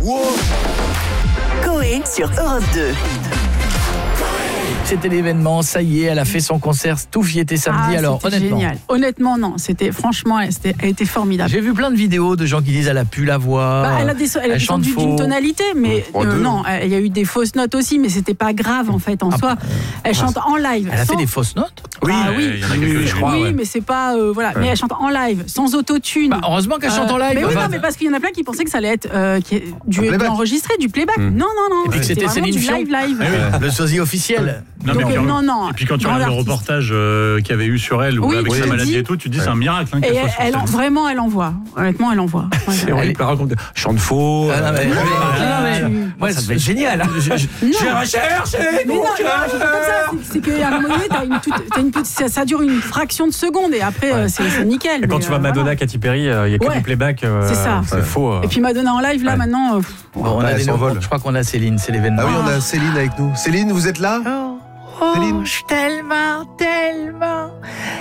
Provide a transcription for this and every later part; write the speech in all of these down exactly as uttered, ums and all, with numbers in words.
Wow. Coé sur Europe deux. C'était l'événement, ça y est, elle a fait son concert Stouff, y était samedi. Ah, alors c'était honnêtement. génial. Honnêtement, non, c'était franchement, elle, c'était, elle était formidable. J'ai vu plein de vidéos de gens qui disent elle a pu la voix. Bah, elle a, des, elle a elle chante descendu faux. d'une tonalité, mais Oh, euh, deux. non, il y a eu des fausses notes aussi, mais c'était pas grave en fait en Ah, soi. bah, Elle chante en live. Elle a sans- fait des fausses notes. Oui, Ah oui. il y en a quelques-unes, je crois. Oui, ouais. mais c'est pas euh, voilà, mais elle chante en live, sans autotune. Bah, heureusement qu'elle chante Euh, en live. Mais oui, enfin, non, mais parce qu'il y en a plein qui pensaient que ça allait être euh, qui est du Un playback. enregistré, du playback. Mm. Non, non, non. Et puis que c'était vraiment Céline du Dion. live, live. euh, le sosie officiel. Non, Donc, mais euh, puis, non, non. Et puis quand tu grand regardes le artiste. reportage euh, qu'il y avait eu sur elle, ou Oui, avec oui. sa tu maladie dis- et tout, tu te dis c'est un miracle hein, Et qu'elle elle, soit sur elle en- scène. vraiment, elle envoie. Honnêtement, elle envoie. Ouais, Et on elle- lui raconte chante faux. Ah, non, mais- Non, mais- non, mais- tu- moi, ça devait être génial. hein. Je- je- Non. J'ai recherché Mais mon non, cœur. non, c'est pas comme ça. C'est- C'est qu'à un moment donné, t'as une, toute- t'as une petite- ça, ça dure une fraction de seconde et après, euh, c'est, c'est nickel. Et quand mais, tu vois euh, Madonna, voilà. Katy Perry, il n'y a que Ouais. du playback. euh, C'est ça. C'est faux. euh. Et puis Madonna en live, là, Ouais. maintenant. euh, pff, Bon, on Ouais, a elle des s'envole. nouveaux. Je crois qu'on a Céline, c'est l'événement. Ah oui, on a Céline avec nous. Céline, vous êtes là? Oh, Céline. je suis tellement, tellement,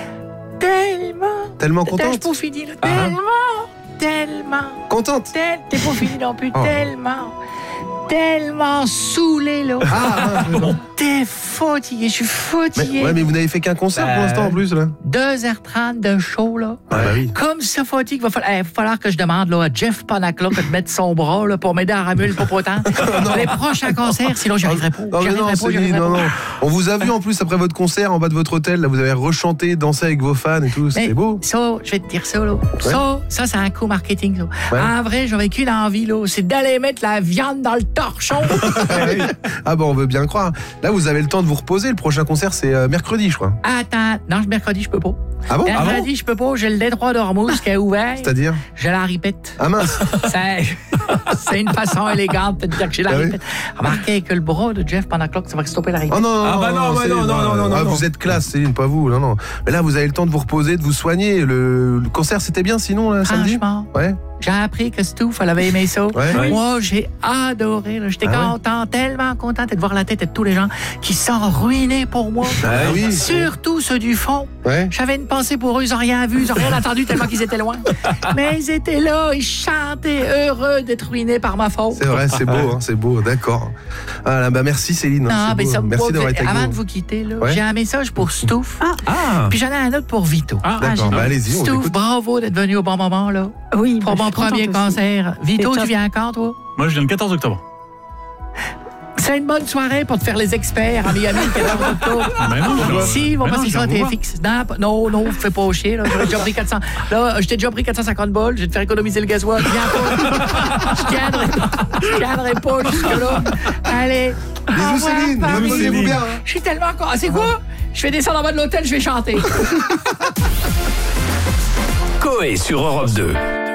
tellement. Tellement T'as contente? pas fini, là, Ah. tellement, tellement, Contente? tel- t'es pas fini non plus, Oh. tellement, tellement saoulé, là. Ah, ah, T'es fatigué, je suis mais, fatigué. ouais, mais vous n'avez fait qu'un concert Bah, pour l'instant en plus, là. deux heures trente de show, là. Ah, bah oui. Comme ça fatigue, il va falloir, eh, va falloir que je demande là, à Jeff Panaclock de mettre son bras là, pour m'aider à ramuer le popotin. Les prochains concerts, sinon j'y arriverai pas. Non, J'y mais non, arriverai pas, j'y Céline, arriverai non, pas. non. On vous a vu en plus après votre concert en bas de votre hôtel, là, vous avez rechanté, dansé avec vos fans et tout, c'était Mais beau. Ça, je vais te dire ça, là. Ça, ça, c'est un coup marketing, ça. Ouais. En vrai, j'avais qu'une envie, là, c'est d'aller mettre la viande dans le torchon. Ah bon, on veut bien croire. Là, vous avez le temps de vous reposer. Le prochain concert, c'est euh, mercredi, je crois. Attends, non, mercredi, je peux pas. Ah bon? Ah bon? Mercredi, je peux pas. J'ai le détroit d'Ormuz qui est ouvert. C'est-à-dire? Je la répète. Ah mince. C'est, c'est une façon élégante de dire que j'ai la Ah oui? répète. Remarquez que le bras de Jeff Panaclock, ça va stopper la répète. Oh non, non, Ah bah non, bah Céline, non, non, non, non, ah, non. vous êtes classe, Céline, pas vous. Non, non. Mais là, vous avez le temps de vous reposer, de vous soigner. Le, le concert, c'était bien sinon, là, samedi? Franchement, Ouais. j'ai appris que Stouff, elle avait aimé ça. Ouais. Moi, j'ai adoré. là. J'étais Ah ouais? content, tellement contente de voir la tête de tous les gens qui sont ruinés pour moi. Ah oui. Surtout ceux du fond. Ouais. J'avais une pensée pour eux, ils n'ont rien vu, ils n'ont rien entendu tellement qu'ils étaient loin. Mais ils étaient là, ils chantaient heureux d'être ruinés par ma faute. C'est vrai, c'est beau, hein, c'est beau, d'accord. Ah là, bah merci Céline. hein, Non, c'est mais beau. ça me Merci voit- d'avoir été avec Avant nous. de vous quitter, là, Ouais. j'ai un message pour Stouff. Ah, Puis j'en ai un autre pour Vito. ah, D'accord, génial. bah allez-y, on Stouff, écoute. bravo d'être venu au bon moment, là. Oui, Pour bah, mon je suis contente premier aussi. concert. Vito, C'est tu top. viens quand, toi? Moi, je viens le quatorze octobre. C'est une bonne soirée pour te faire les experts à Miami le quatorze octobre. Mais non, je- Si, ils vont mais non, passer je ça à viens tes vous fixes. Non, pas- non, non, fais pas chier. Là, j'aurais déjà pris quatre cents. Là, je t'ai déjà pris quatre cent cinquante balles. Je vais te faire économiser le gasoil. Viens pas. Je tiendrai pas. Je tiendrai pas jusque-là. Allez. au Bisous revoir, Céline, Paris. reposez-vous bien. hein. Je suis tellement con. Ah, c'est quoi? Je vais descendre en bas de l'hôtel, je vais chanter. Coé sur Europe deux.